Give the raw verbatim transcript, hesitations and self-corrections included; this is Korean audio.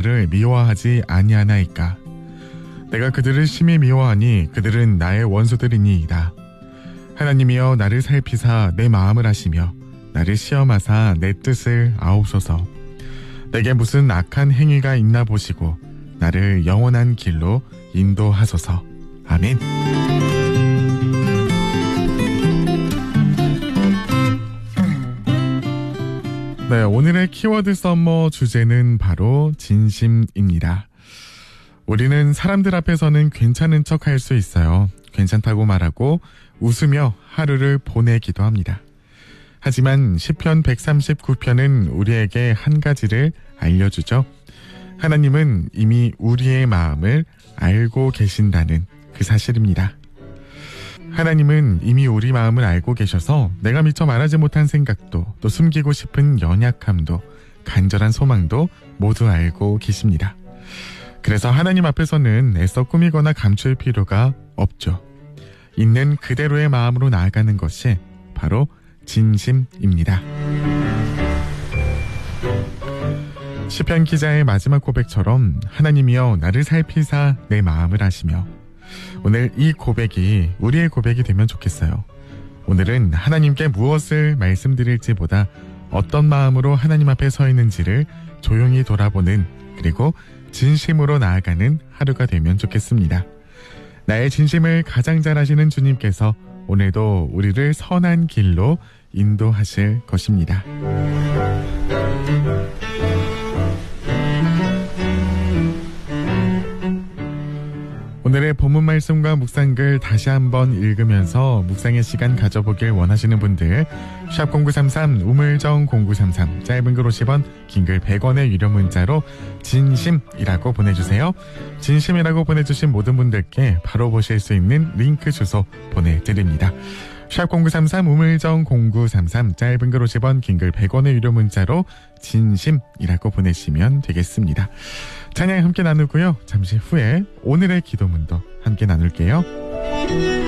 그들을 미워하지 아니하나이까. 내가 그들을 심히 미워하니 그들은 나의 원수들이니이다. 하나님이여 나를 살피사 내 마음을 아시며 나를 시험하사 내 뜻을 아옵소서. 내게 무슨 악한 행위가 있나 보시고 나를 영원한 길로 인도하소서. 아멘. 네, 오늘의 키워드 썸머 주제는 바로 진심입니다. 우리는 사람들 앞에서는 괜찮은 척 할 수 있어요. 괜찮다고 말하고 웃으며 하루를 보내기도 합니다. 하지만 시편 백삼십구 편은 우리에게 한 가지를 알려주죠. 하나님은 이미 우리의 마음을 알고 계신다는 그 사실입니다. 하나님은 이미 우리 마음을 알고 계셔서 내가 미처 말하지 못한 생각도, 또 숨기고 싶은 연약함도, 간절한 소망도 모두 알고 계십니다. 그래서 하나님 앞에서는 애써 꾸미거나 감출 필요가 없죠. 있는 그대로의 마음으로 나아가는 것이 바로 진심입니다. 시편 기자의 마지막 고백처럼 하나님이여 나를 살피사 내 마음을 아시며, 오늘 이 고백이 우리의 고백이 되면 좋겠어요. 오늘은 하나님께 무엇을 말씀드릴지보다 어떤 마음으로 하나님 앞에 서 있는지를 조용히 돌아보는, 그리고 진심으로 나아가는 하루가 되면 좋겠습니다. 나의 진심을 가장 잘 아시는 주님께서 오늘도 우리를 선한 길로 인도하실 것입니다. 오늘의 본문 말씀과 묵상글 다시 한번 읽으면서 묵상의 시간 가져보길 원하시는 분들, 샵 공구삼삼, 우물정 공구삼삼, 짧은 글 오십 원, 긴 글 백 원의 유료 문자로 진심이라고 보내주세요. 진심이라고 보내주신 모든 분들께 바로 보실 수 있는 링크 주소 보내드립니다. 샵 공구삼삼, 우물정 공구삼삼, 짧은 글 오십 원, 긴 글 백 원의 유료 문자로 진심이라고 보내시면 되겠습니다. 찬양 함께 나누고요. 잠시 후에 오늘의 기도문도 함께 나눌게요.